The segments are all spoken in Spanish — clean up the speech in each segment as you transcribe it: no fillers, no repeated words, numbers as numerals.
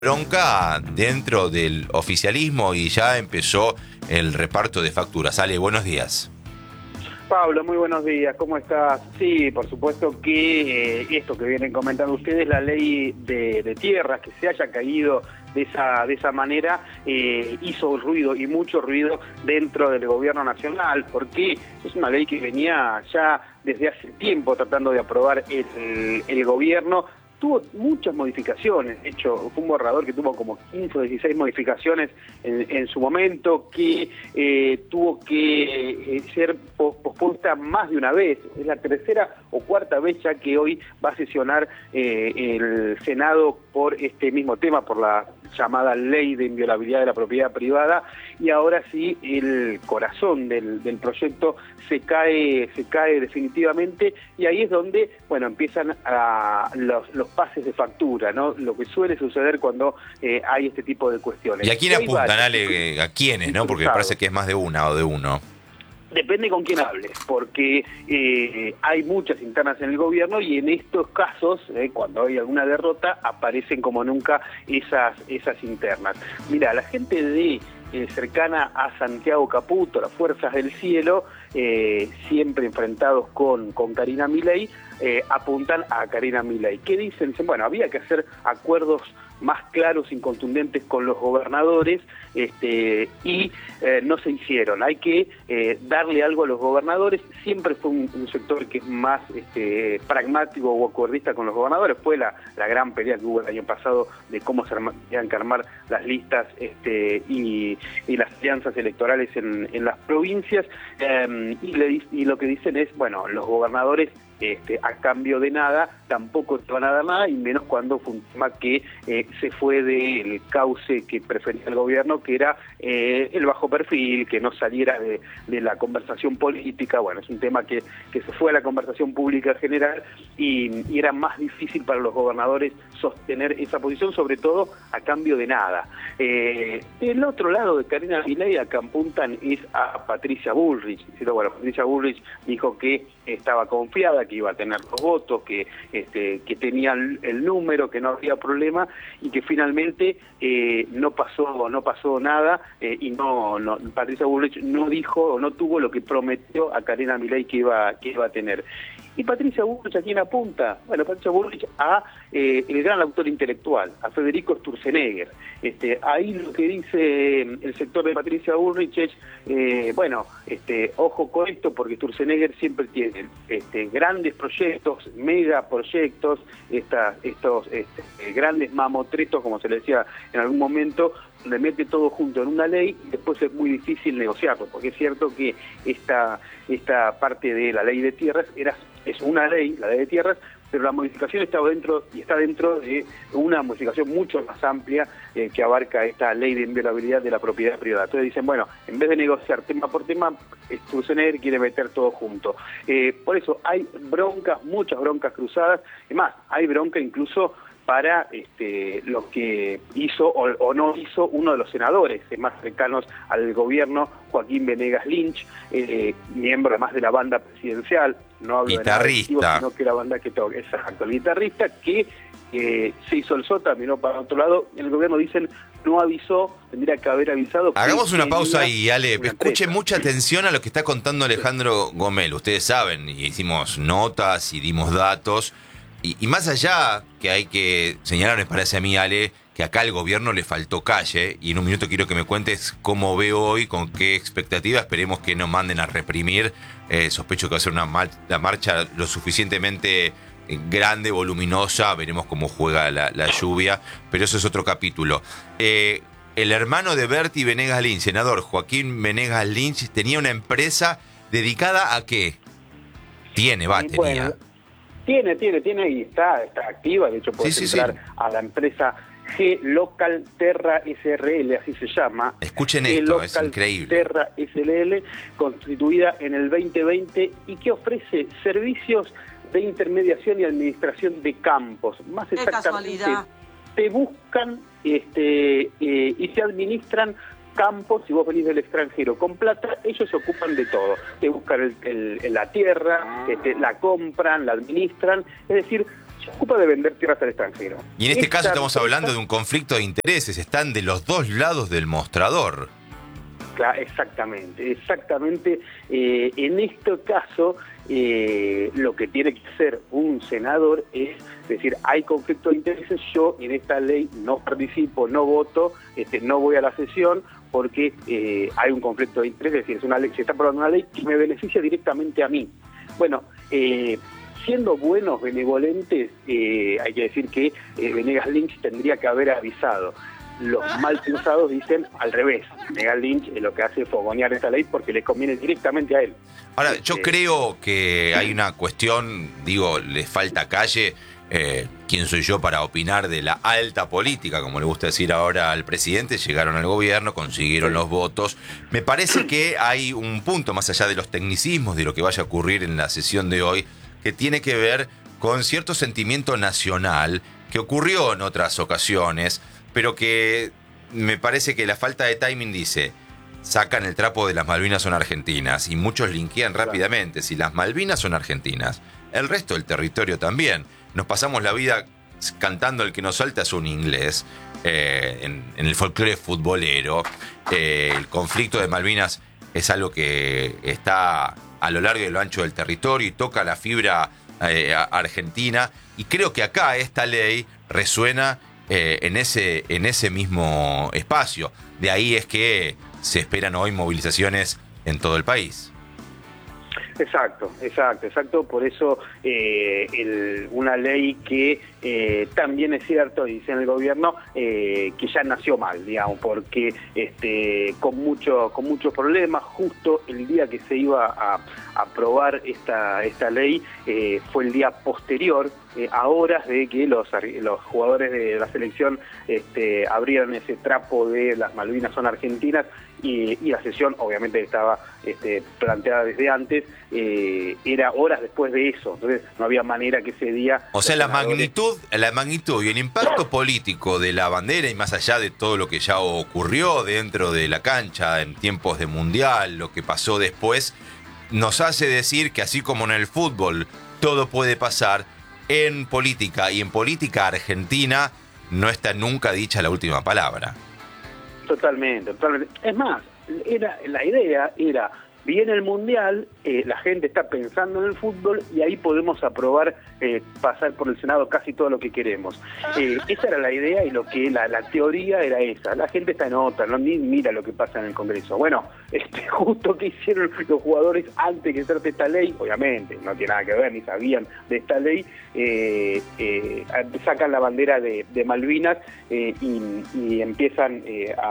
Bronca dentro del oficialismo y ya empezó el reparto de facturas. Ale, buenos días. Pablo, muy buenos días, ¿cómo estás? Sí, por supuesto que esto que vienen comentando ustedes, la ley de tierras, que se haya caído de esa manera, hizo ruido y mucho ruido dentro del gobierno nacional, porque es una ley que venía ya desde hace tiempo tratando de aprobar el gobierno. Tuvo muchas modificaciones, de hecho fue un borrador que tuvo como 15 o 16 modificaciones en su momento, que tuvo que ser pospuesta más de una vez. Es la tercera o cuarta vez ya que hoy va a sesionar el Senado por este mismo tema, por la llamada ley de inviolabilidad de la propiedad privada, y ahora sí el corazón del proyecto se cae definitivamente, y ahí es donde, bueno, empiezan los pases de factura, ¿no? Lo que suele suceder cuando hay este tipo de cuestiones. ¿Y a quién apuntan, Ale? ¿A quiénes, no? Porque me parece que es más de una o de uno. Depende con quién hables, porque hay muchas internas en el gobierno y en estos casos, cuando hay alguna derrota, aparecen como nunca esas internas. Mira, la gente de cercana a Santiago Caputo, las Fuerzas del Cielo, siempre enfrentados con Karina Milei, apuntan a Karina Milei. ¿Qué dicen? Dicen, bueno, había que hacer acuerdos más claros y contundentes con los gobernadores, y no se hicieron. Hay que darle algo a los gobernadores. Siempre fue un sector que es más pragmático o acuerdista con los gobernadores. Fue la gran pelea que hubo el año pasado de cómo se tenían que armar las listas y las alianzas electorales en las provincias, y lo que dicen es, bueno, los gobernadores a cambio de nada tampoco te van a dar nada, y menos cuando fue un tema que se fue del cauce que prefería el gobierno, que era el bajo perfil, que no saliera de la conversación política. Bueno, es un tema que se fue a la conversación pública general, y era más difícil para los gobernadores sostener esa posición, sobre todo a cambio de nada. Del otro lado de Karina Milei, a que apuntan es a Patricia Bullrich. Bueno, Patricia Bullrich dijo que estaba confiada, que iba a tener los votos, que tenía el número, que no había problema, y que finalmente no pasó nada, y Patricia Bullrich no dijo o no tuvo lo que prometió a Karina Milei que iba a tener. ¿Y Patricia Bullrich a quién apunta? Bueno, Patricia Bullrich a el gran autor intelectual, a Federico Sturzenegger. Ahí lo que dice el sector de Patricia Bullrich es, ojo con esto, porque Sturzenegger siempre tiene grandes proyectos, megaproyectos, estos grandes mamotretos, como se le decía en algún momento, le mete todo junto en una ley y después es muy difícil negociarlo, porque es cierto que esta parte de la ley de tierras es una ley, la ley de tierras, pero la modificación está dentro de una modificación mucho más amplia que abarca esta ley de inviolabilidad de la propiedad privada. Entonces dicen, bueno, en vez de negociar tema por tema, Sturzenegger quiere meter todo junto. Por eso hay broncas, muchas broncas cruzadas. Es más, hay bronca incluso para lo que hizo o no hizo uno de los senadores más cercanos al gobierno, Joaquín Venegas Lynch, miembro además de la banda presidencial, no hablo guitarrista, de nada, sino que la banda que toca, exacto, el guitarrista, que se hizo el sota, miró para otro lado. En el gobierno dicen, no avisó, tendría que haber avisado. Hagamos una pausa ahí, Ale. Escuche mucha atención a lo que está contando Alejandro Gomel. Ustedes saben, y hicimos notas y dimos datos. Y más allá, que hay que señalar, me parece a mí, Ale, que acá al gobierno le faltó calle, y en un minuto quiero que me cuentes cómo veo hoy, con qué expectativa. Esperemos que no manden a reprimir. Sospecho que va a ser una marcha lo suficientemente grande, voluminosa. Veremos cómo juega la lluvia, pero eso es otro capítulo. El hermano de Berti Venegas Lynch, senador Joaquín Venegas Lynch, tenía una empresa dedicada a ¿qué? Tenía. Bueno, tiene y está activa. De hecho, puedes entrar a la empresa G-Local Terra SRL, así se llama. Escuchen esto, es increíble. Terra SRL, constituida en el 2020 y que ofrece servicios de intermediación y administración de campos. Más exactamente, te buscan y te administran campos. Si vos venís del extranjero con plata, ellos se ocupan de todo. Te buscan la tierra, la compran, la administran. Es decir, se ocupa de vender tierras al extranjero. Y en este caso estamos empresa, hablando de un conflicto de intereses, están de los dos lados del mostrador. Exactamente. En este caso, lo que tiene que hacer un senador es decir, hay conflicto de intereses, yo en esta ley no participo, no voto, no voy a la sesión porque hay un conflicto de intereses, es decir, es una ley, se está aprobando una ley que me beneficia directamente a mí. Bueno, siendo buenos, benevolentes, hay que decir que Venegas Lynch tendría que haber avisado. Los mal pensados dicen al revés. Venegas Lynch lo que hace es fogonear esta ley porque le conviene directamente a él. Ahora, yo creo que hay una cuestión, digo, le falta calle. ¿Quién soy yo para opinar de la alta política, como le gusta decir ahora al presidente? Llegaron al gobierno, consiguieron los votos. Me parece que hay un punto, más allá de los tecnicismos, de lo que vaya a ocurrir en la sesión de hoy, que tiene que ver con cierto sentimiento nacional que ocurrió en otras ocasiones, pero que me parece que la falta de timing dice, sacan el trapo de las Malvinas son argentinas, y muchos linkean rápidamente, si las Malvinas son argentinas, el resto del territorio también. Nos pasamos la vida cantando el que nos salta es un inglés, en el folclore futbolero. El conflicto de Malvinas es algo que está a lo largo y lo ancho del territorio y toca la fibra argentina, y creo que acá esta ley resuena en ese mismo espacio. De ahí es que se esperan hoy movilizaciones en todo el país. Exacto. Por eso una ley que también es cierto, dice en el gobierno, que ya nació mal, digamos, porque con muchos problemas, justo el día que se iba a aprobar esta ley fue el día posterior, a horas de que los jugadores de la selección abrieran ese trapo de las Malvinas son argentinas, y la sesión obviamente estaba planteada desde antes, era horas después de eso, entonces no había manera que ese día... O sea, la magnitud y el impacto político de la bandera, y más allá de todo lo que ya ocurrió dentro de la cancha en tiempos de mundial, lo que pasó después, nos hace decir que así como en el fútbol todo puede pasar, en política, y en política argentina no está nunca dicha la última palabra. Totalmente. Es más, la idea era, viene el Mundial, la gente está pensando en el fútbol y ahí podemos aprobar, pasar por el Senado casi todo lo que queremos. Esa era la idea, y lo que la teoría era esa. La gente está en otra, no ni mira lo que pasa en el Congreso. Bueno, justo que hicieron los jugadores antes que se trate esta ley, obviamente, no tiene nada que ver, ni sabían de esta ley, sacan la bandera de Malvinas y empiezan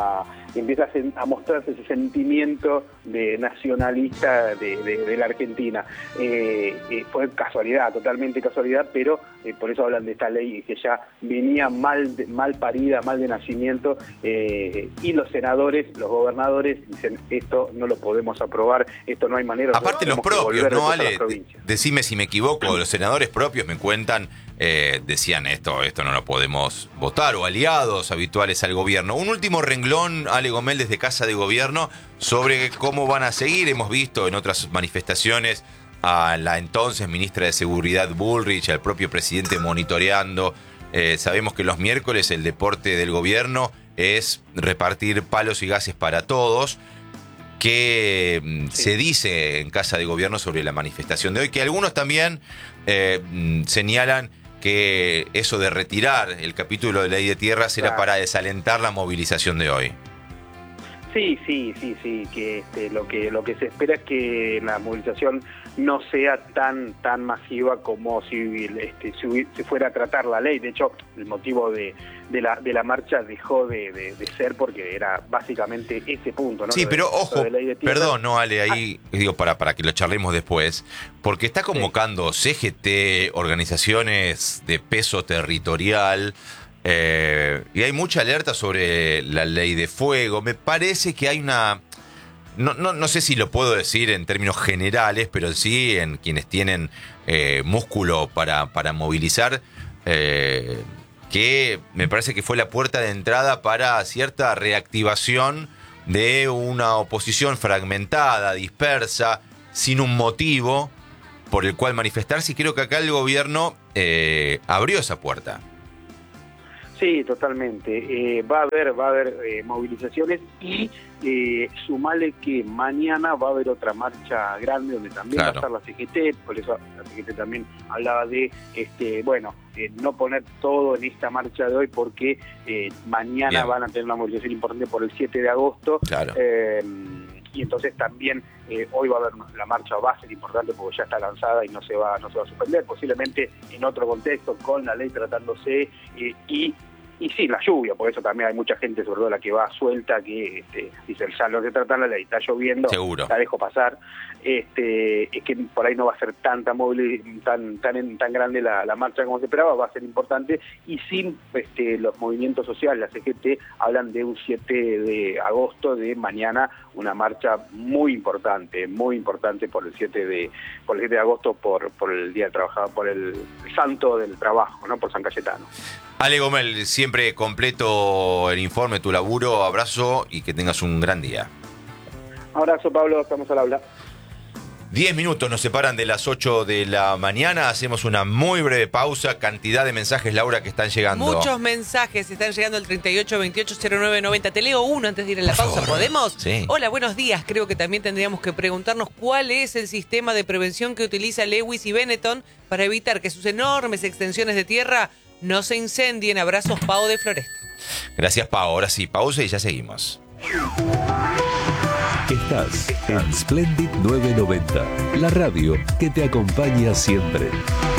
a mostrarse ese sentimiento de nacionalista de la Argentina. Fue casualidad, totalmente casualidad, pero por eso hablan de esta ley que ya venía mal parida, mal de nacimiento, y los senadores, los gobernadores dicen, esto no lo podemos aprobar, esto no hay manera. Aparte los propios, ¿no, Ale? Decime si me equivoco, los senadores propios me cuentan, decían esto no lo podemos votar, o aliados habituales al gobierno. Un último renglón, Ale Gomel, desde Casa de Gobierno, sobre cómo van a seguir. Hemos visto en otras manifestaciones a la entonces ministra de Seguridad Bullrich, al propio presidente monitoreando. Sabemos que los miércoles el deporte del gobierno es repartir palos y gases para todos. ¿Qué se dice en Casa de Gobierno sobre la manifestación de hoy? Que algunos también señalan que eso de retirar el capítulo de Ley de Tierras era para desalentar la movilización de hoy. Sí, que lo que se espera es que la movilización no sea tan masiva como si se fuera a tratar la ley. De hecho, el motivo de la marcha dejó de ser porque era básicamente ese punto, ¿no? Sí, pero ojo, perdón, no, Ale, ahí digo para que lo charlemos después, porque está convocando CGT, organizaciones de peso territorial, y hay mucha alerta sobre la ley de fuego. Me parece que hay una... No sé si lo puedo decir en términos generales, pero sí en quienes tienen músculo para movilizar, que me parece que fue la puerta de entrada para cierta reactivación de una oposición fragmentada, dispersa, sin un motivo por el cual manifestarse. Y creo que acá el gobierno abrió esa puerta. Sí, totalmente. Va a haber movilizaciones y sumale que mañana va a haber otra marcha grande donde también va a estar la CGT, por eso la CGT también hablaba de no poner todo en esta marcha de hoy porque mañana van a tener una movilización importante por el 7 de agosto. Claro. Y entonces también hoy va a haber la marcha, va a ser importante porque ya está lanzada y no se va a suspender, posiblemente en otro contexto, con la ley tratándose y sí, la lluvia, por eso también hay mucha gente, sobre todo la que va suelta, que dice, ya no se trata la ley, está lloviendo, seguro, la dejo pasar. Es que por ahí no va a ser tan grande la marcha como se esperaba, va a ser importante, y sin los movimientos sociales, la CGT hablan de un 7 de agosto, de mañana, una marcha muy importante por el 7 de agosto, por el Día del Trabajador, por el Santo del Trabajo, ¿no? Por San Cayetano. Ale Gomel, siempre completo el informe, tu laburo, abrazo y que tengas un gran día. Abrazo, Pablo, estamos al habla. 10 minutos nos separan de las 8 de la mañana, hacemos una muy breve pausa, cantidad de mensajes, Laura, que están llegando. Muchos mensajes están llegando al 38280990. Te leo uno antes de ir a la pausa, ¿podemos? Sí. Hola, buenos días. Creo que también tendríamos que preguntarnos cuál es el sistema de prevención que utiliza Lewis y Benetton para evitar que sus enormes extensiones de tierra no se incendien. Abrazos, Pau de Floresta. Gracias, Pau. Ahora sí, pausa y ya seguimos. Estás en Splendid 990, la radio que te acompaña siempre.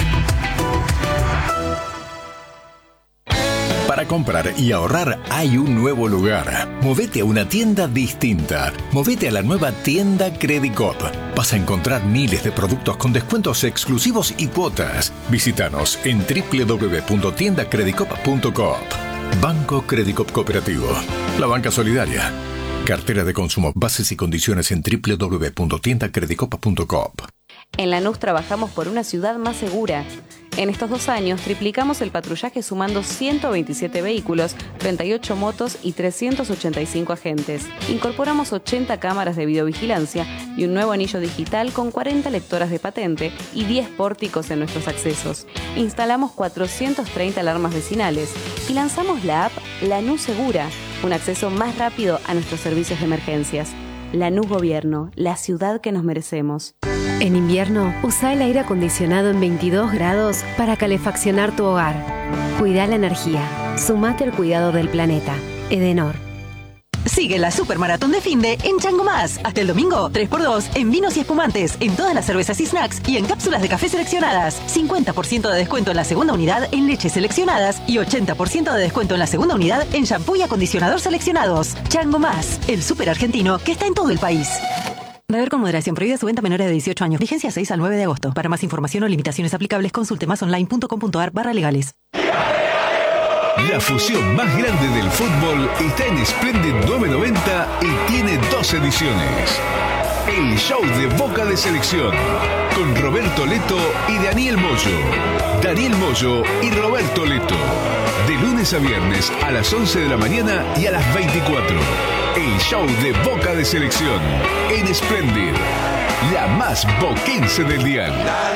Para comprar y ahorrar hay un nuevo lugar. Movete a una tienda distinta. Movete a la nueva tienda Credicop. Vas a encontrar miles de productos con descuentos exclusivos y cuotas. Visítanos en www.tiendacredicop.coop. Banco Credicop Cooperativo. La banca solidaria. Cartera de consumo. Bases y condiciones en www.tiendacredicop.coop. En Lanús trabajamos por una ciudad más segura. En estos 2 años triplicamos el patrullaje sumando 127 vehículos, 38 motos y 385 agentes. Incorporamos 80 cámaras de videovigilancia y un nuevo anillo digital con 40 lectoras de patente y 10 pórticos en nuestros accesos. Instalamos 430 alarmas vecinales y lanzamos la app Lanús Segura, un acceso más rápido a nuestros servicios de emergencias. Lanús Gobierno, la ciudad que nos merecemos. En invierno, usa el aire acondicionado en 22 grados para calefaccionar tu hogar. Cuida la energía. Sumate al cuidado del planeta. Edenor. Sigue la Supermaratón de Finde en Chango Más. Hasta el domingo, 3x2 en vinos y espumantes, en todas las cervezas y snacks y en cápsulas de café seleccionadas. 50% de descuento en la segunda unidad en leches seleccionadas y 80% de descuento en la segunda unidad en shampoo y acondicionador seleccionados. Chango Más, el súper argentino que está en todo el país. Beber con moderación. Prohibida su venta a menores de 18 años. Vigencia 6 al 9 de agosto. Para más información o limitaciones aplicables, consulte masonline.com.ar/legales. La fusión más grande del fútbol está en Splendid 990 y tiene 2 ediciones. El show de Boca de Selección, con Roberto Leto y Daniel Moyo. Daniel Moyo y Roberto Leto. De lunes a viernes a las 11 de la mañana y a las 24. El show de Boca de Selección en Splendid, la más boquense del dial.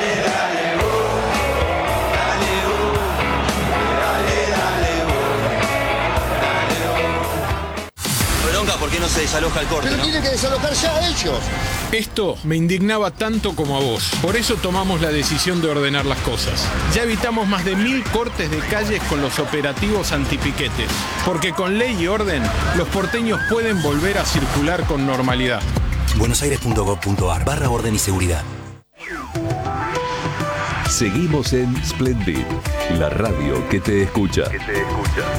¿Por qué no se desaloja el corte? Pero tienen que desalojar ya ellos. Esto me indignaba tanto como a vos. Por eso tomamos la decisión de ordenar las cosas. Ya evitamos más de 1000 cortes de calles con los operativos antipiquetes. Porque con ley y orden, los porteños pueden volver a circular con normalidad. buenosaires.gov.ar/orden y seguridad. Seguimos en Splendid, la radio que te escucha.